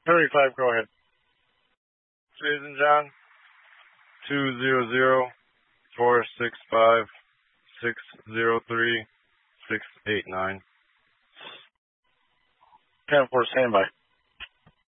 35, go ahead. Susan John, 200-465-603-689. 10-4, standby.